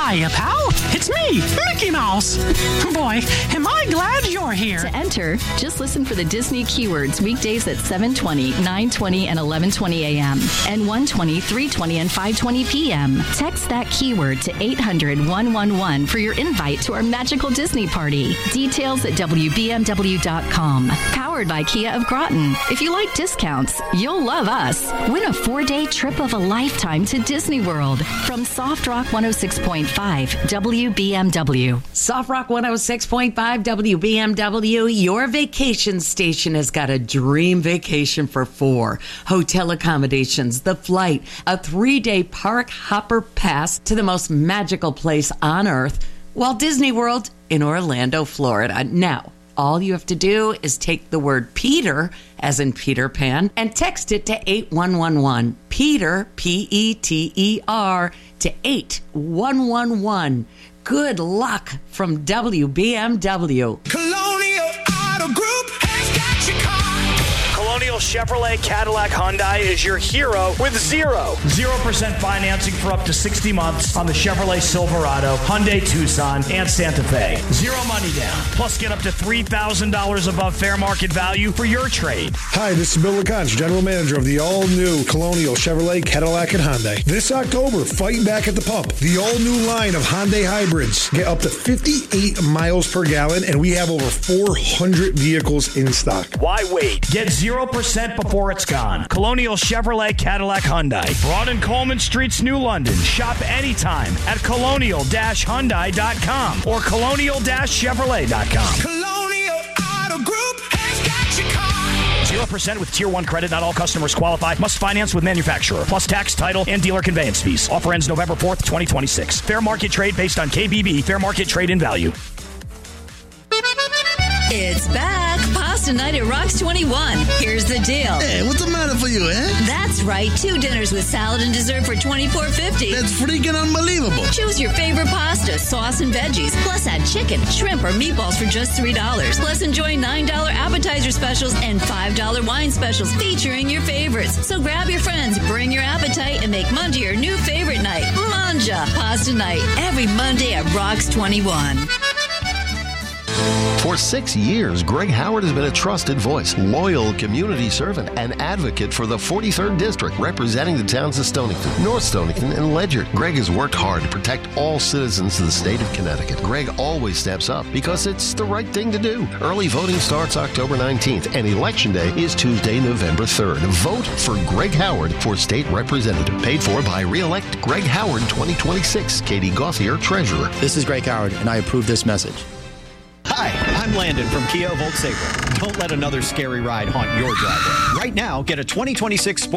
Hiya, pal. It's me, Mickey Mouse. Boy, am I glad you're here. To enter, just listen for the Disney keywords weekdays at 7:20, 9:20, and 11:20 a.m. and 1:20, 3:20, and 5:20 p.m. Text that keyword to 800-111 for your invite to our magical Disney party. Details at WBMW.com. Powered by Kia of Groton. If you like discounts, you'll love us. Win a 4-day trip of a lifetime to Disney World from Soft Rock 106.5 WBMW. Soft Rock 106.5 WBMW, your vacation station has got a dream vacation for 4. Hotel accommodations, the flight, a 3-day park hopper pass to the most magical place on earth, Walt Disney World in Orlando, Florida. Now, all you have to do is take the word Peter, as in Peter Pan, and text it to 8111. Peter, P-E-T-E-R, to 8111. Good luck from WBMW. Colonial Auto Group has got your car. Colonial Chevrolet Cadillac Hyundai is your hero with 0% financing for up to 60 months on the Chevrolet Silverado, Hyundai Tucson, and Santa Fe. 0 money down. Plus, get up to $3,000 above fair market value for your trade. Hi, this is Bill LeConte, General Manager of the all-new Colonial Chevrolet Cadillac and Hyundai. This October, fight back at the pump. The all-new line of Hyundai hybrids get up to 58 miles per gallon, and we have over 400 vehicles in stock. Why wait? Get 0% before it's gone. Colonial Chevrolet Cadillac Hyundai. Broad and Coleman Streets, New London. Shop anytime at colonial-hyundai.com or colonial-chevrolet.com. Colonial Auto Group has got your car. 0% with Tier 1 credit. Not all customers qualify. Must finance with manufacturer. Plus tax, title, and dealer conveyance fees. Offer ends November 4th, 2026. Fair market trade based on KBB. Fair market trade in value. It's back. Pasta night at Rocks 21. Here's the deal. Hey, what's the matter for you, eh? That's right. 2 dinners with salad and dessert for $24.50. That's freaking unbelievable. Choose your favorite pasta, sauce, and veggies. Plus add chicken, shrimp, or meatballs for just $3. Plus enjoy $9 appetizer specials and $5 wine specials featuring your favorites. So grab your friends, bring your appetite, and make Monday your new favorite night. Manja Pasta Night. Every Monday at Rocks 21. For 6 years, Greg Howard has been a trusted voice, loyal community servant, and advocate for the 43rd District, representing the towns of Stonington, North Stonington, and Ledyard. Greg has worked hard to protect all citizens of the state of Connecticut. Greg always steps up because it's the right thing to do. Early voting starts October 19th, and Election Day is Tuesday, November 3rd. Vote for Greg Howard for state representative. Paid for by Re-elect Greg Howard 2026. Katie Gauthier, Treasurer. This is Greg Howard, and I approve this message. Hi, I'm Landon from Kia of Old Saybrook. Don't let another scary ride haunt your driveway. Right now, get a 2026